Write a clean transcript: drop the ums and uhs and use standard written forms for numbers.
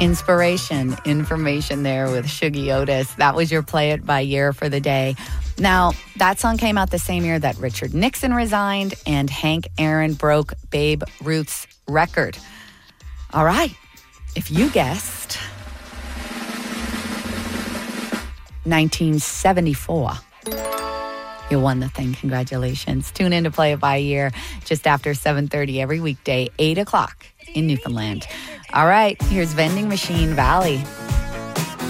Inspiration, information there with Shuggie Otis. That was your Play It by Year for the day. Now, that song came out the same year that Richard Nixon resigned and Hank Aaron broke Babe Ruth's record. All right, if you guessed 1974, you won the thing. Congratulations. Tune in to Play It by Year just after 7:30 every weekday, 8 o'clock in Newfoundland. All right, here's Vending Machine Valley.